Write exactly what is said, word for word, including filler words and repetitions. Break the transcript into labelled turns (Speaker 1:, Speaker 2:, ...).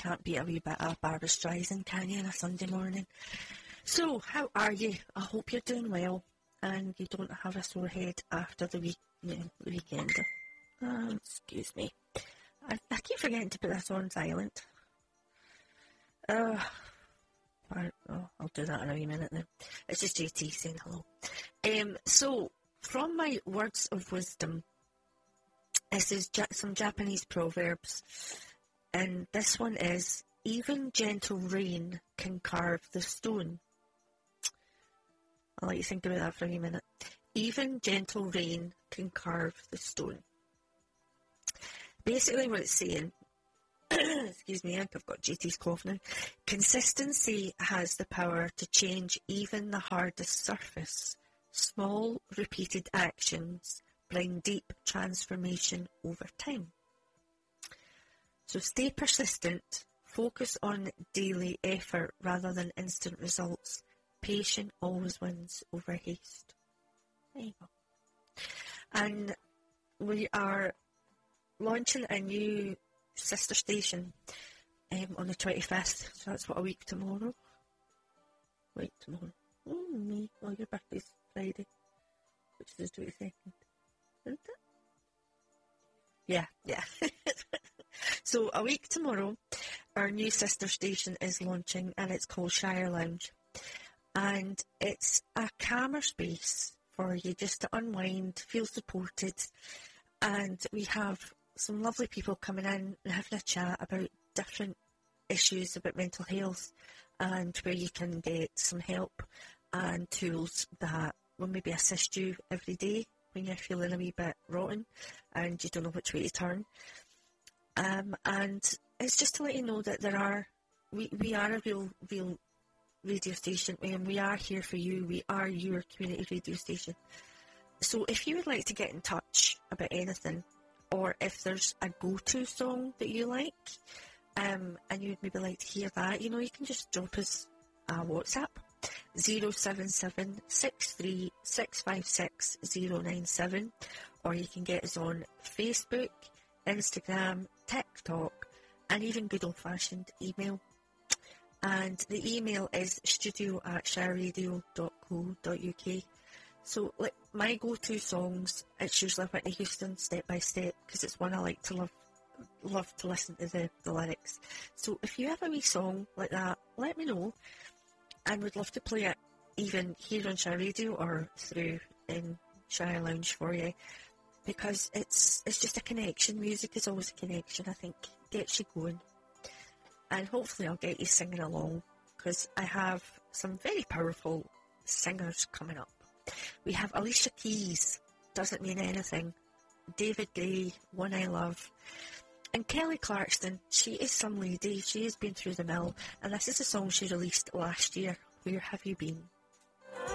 Speaker 1: can't beat a wee bit of Barbra Streisand, can you, on a Sunday morning? So, how are you? I hope you're doing well and you don't have a sore head after the week, you know, the weekend. Um, excuse me. I, I keep forgetting to put this on silent. Uh, I, oh, I'll do that in a wee minute now. It's just J T saying hello. Um, so, from my words of wisdom, this is ja- some Japanese proverbs, and this one is, even gentle rain can carve the stone. I'll let you think about that for a minute. Even gentle rain can carve the stone. Basically what it's saying, excuse me, I think I've got J T's cough now. Consistency has the power to change even the hardest surface. Small, repeated actions bring deep transformation over time. So stay persistent. Focus on daily effort rather than instant results. Patience always wins over haste. There you go. And we are launching a new sister station um, on the twenty-fifth. So that's what, a week tomorrow? Wait, tomorrow. Oh, me. Oh, your birthday's Friday, which is the twenty-second. Isn't it? Yeah, yeah. So a week tomorrow, our new sister station is launching, and it's called Shire Lounge. And it's a calmer space for you just to unwind, feel supported, and we have some lovely people coming in and having a chat about different issues about mental health, and where you can get some help and tools that will maybe assist you every day when you're feeling a wee bit rotten and you don't know which way to turn. Um, and it's just to let you know that there are, we, we are a real, real radio station, and we are here for you. We are your community radio station. So if you would like to get in touch about anything, or if there's a go-to song that you like, um, and you'd maybe like to hear that, you know, you can just drop us a WhatsApp, zero seven seven, six three six five six, zero nine seven, or you can get us on Facebook, Instagram, TikTok, and even good old-fashioned email. And the email is studio at shireradio dot co dot uk. So, like, my go-to songs, it's usually Whitney Houston, Step by Step, because it's one I like to love, love to listen to the, the lyrics. So, if you have a wee song like that, let me know, and we'd love to play it even here on Shire Radio or through in Shire Lounge for you, because it's it's just a connection. Music is always a connection, I think, gets you going. And hopefully I'll get you singing along, because I have some very powerful singers coming up. We have Alicia Keys, Doesn't Mean Anything, David Gray, One I Love, and Kelly Clarkson. She is some lady, she has been through the mill, and this is a song she released last year, Where Have You Been?